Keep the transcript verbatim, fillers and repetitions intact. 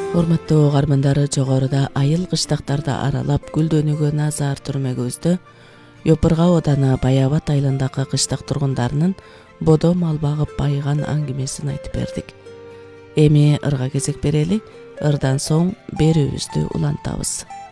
Урматтуу угармандары, жогоруда айыл кыштактарды аралап гүлдөнүүгө назар түрмөгүбүздө Йопурга ооданы Баябат айылындагы кыштак тургундарынын бодо мал багып байыган аңгемесин айтып бердик. Эми ырга кезек берели, ырдан соң берүүбүздү улантабыз.